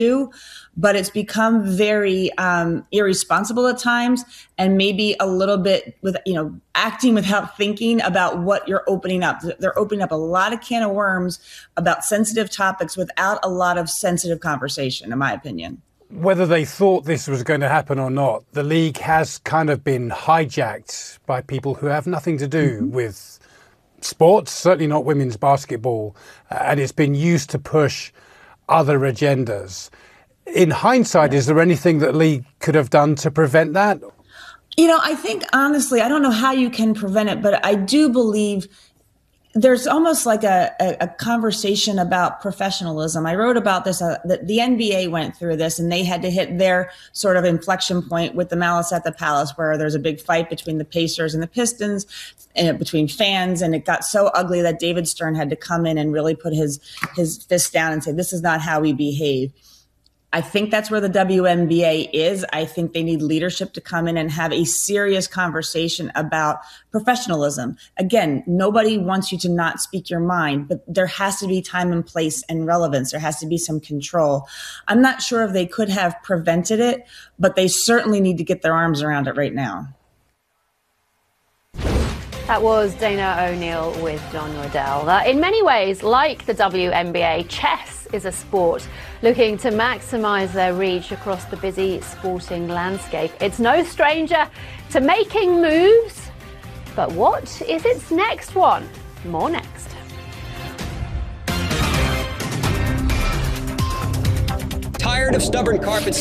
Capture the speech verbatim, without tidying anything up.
do, but it's become very um, irresponsible at times, and maybe a little bit with, you know, acting without thinking about what you're opening up. They're opening up a lot of can of worms about sensitive topics without a lot of sensitive conversation, in my opinion. Whether they thought this was going to happen or not, the league has kind of been hijacked by people who have nothing to do mm-hmm. with sports, certainly not women's basketball, uh, and it's been used to push other agendas. In hindsight, yeah. is there anything that league could have done to prevent that? You know, I think, honestly, I don't know how you can prevent it, but I do believe there's almost like a, a, a conversation about professionalism. I wrote about this, uh, the, the N B A went through this, and they had to hit their sort of inflection point with the Malice at the Palace, where there's a big fight between the Pacers and the Pistons, and between fans. And it got so ugly that David Stern had to come in and really put his, his fist down and say, this is not how we behave. I think that's where the W N B A is. I think they need leadership to come in and have a serious conversation about professionalism. Again, nobody wants you to not speak your mind, but there has to be time and place and relevance. There has to be some control. I'm not sure if they could have prevented it, but they certainly need to get their arms around it right now. That was Dana O'Neill with John Waddell. Uh, in many ways, like the W N B A, chess is a sport looking to maximise their reach across the busy sporting landscape. It's no stranger to making moves, but what is its next one? More next. Tired of stubborn carpets